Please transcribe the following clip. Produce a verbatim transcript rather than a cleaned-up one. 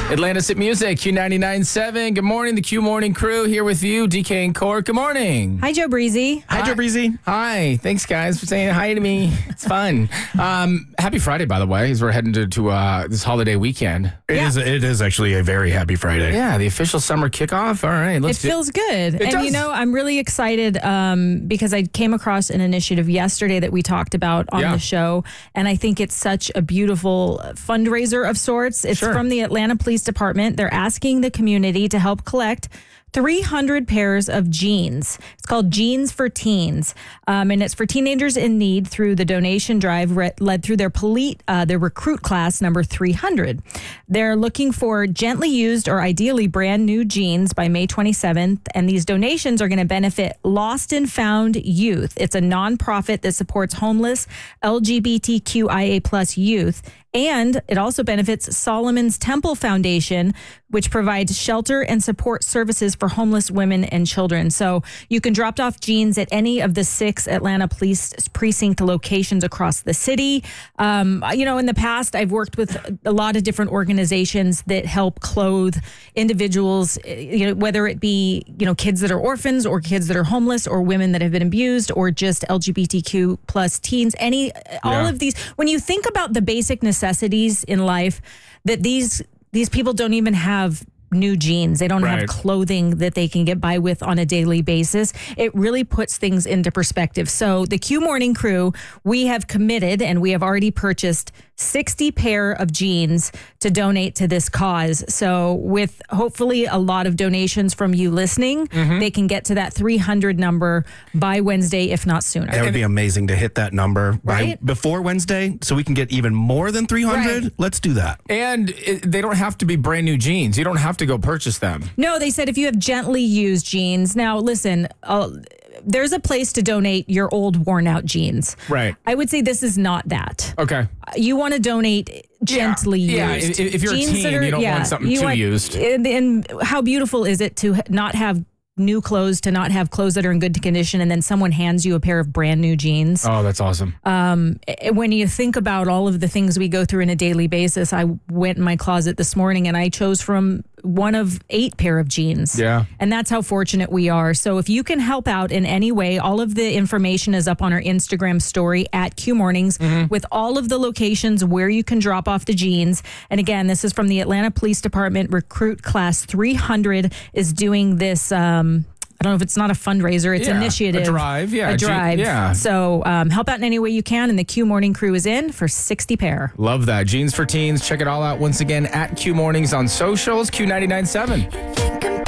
Atlantis Hit Music, Q ninety-nine point seven. Good morning, the Q Morning Crew here with you, D K and Court. Good morning. Hi, Joe Breezy. Hi, Joe Breezy. Hi. Thanks, guys, for saying hi to me. It's fun. um, happy Friday, by the way, as we're heading to, to uh, this holiday weekend. It Yeah. is. It is actually a very happy Friday. Yeah, the official summer kickoff. All right, It let's do feels good. It and, does. you know, I'm really excited um, because I came across an initiative yesterday that we talked about on Yeah. the show. And I think it's such a beautiful fundraiser of sorts. It's Sure. from the Atlanta Police Department. They're asking the community to help collect three hundred pairs of jeans. It's called Jeans for Teens, um, and it's for teenagers in need through the donation drive re- led through their police, uh, their recruit class number three hundred. They're looking for gently used or ideally brand new jeans by May twenty-seventh, and these donations are going to benefit Lost and Found Youth. It's a nonprofit that supports homeless L G B T Q I A plus youth. And it also benefits Solomon's Temple Foundation, which provides shelter and support services for homeless women and children. So you can drop off jeans at any of the six Atlanta Police Precinct locations across the city. Um, you know, in the past, I've worked with a lot of different organizations that help clothe individuals, you know, whether it be, you know, kids that are orphans or kids that are homeless or women that have been abused or just L G B T Q plus teens, any, all Yeah. of these. When you think about the basic necessities in life, that these these people don't even have new jeans. They don't Right. have clothing that they can get by with on a daily basis. It really puts things into perspective. So the Q Morning Crew, we have committed and we have already purchased sixty pair of jeans to donate to this cause. So with hopefully a lot of donations from you listening, they can get to that three hundred number by Wednesday, if not sooner. That would be amazing to hit that number by Right? before Wednesday, so we can get even more than three hundred. Right. Let's do that. And it, they don't have to be brand new jeans. You don't have to go purchase them. No, they said if you have gently used jeans. Now, listen, uh, there's a place to donate your old worn out jeans. Right. I would say this is not that. Okay. You want to donate gently Yeah. used. Yeah, if- if you're a Jeans teen, that are- you don't want something too used. And, and how beautiful is it to not have new clothes, to not have clothes that are in good condition, and then someone hands you a pair of brand new jeans? Oh, that's awesome. Um, when you think about all of the things we go through on a daily basis, I went in my closet this morning and I chose from one of eight pair of jeans. Yeah. And that's how fortunate we are. So if you can help out in any way, all of the information is up on our Instagram story at Q Mornings with all of the locations where you can drop off the jeans. And again, this is from the Atlanta Police Department. Recruit Class three hundred is doing this. Um, I don't know if it's not a fundraiser, it's Yeah, an initiative. a drive, yeah, A a G- drive. yeah. So um, help out in any way you can. And the Q Morning Crew is in for sixty pair. Love that. Jeans for Teens. Check it all out once again at Q Mornings on socials, Q ninety-nine point seven.